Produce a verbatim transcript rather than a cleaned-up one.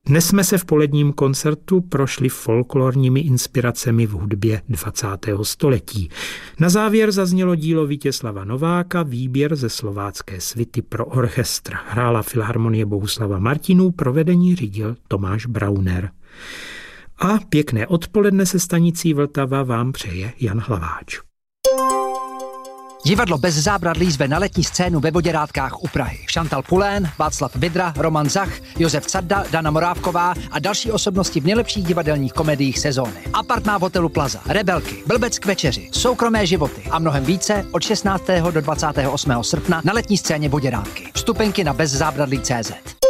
Dnes jsme se v poledním koncertu prošli folklorními inspiracemi v hudbě dvacátého století. Na závěr zaznělo dílo Vítězslava Nováka, výběr ze slovácké svity pro orchestr. Hrála Filharmonie Bohuslava Martinů, provedení řídil Tomáš Brauner. A pěkné odpoledne se stanicí Vltava vám přeje Jan Hlaváč. Divadlo Bez zábradlí zve na letní scénu ve Voděrádkách u Prahy. Šantal Pulén, Václav Vidra, Roman Zach, Josef Cadda, Dana Morávková a další osobnosti v nejlepších divadelních komediích sezóny. Apartmá v hotelu Plaza, Rebelky, Blbec k večeři, Soukromé životy a mnohem více od šestnáctého do dvacátého osmého srpna na letní scéně Voděrádky. Vstupenky na bezzábradlí tečka cé zet.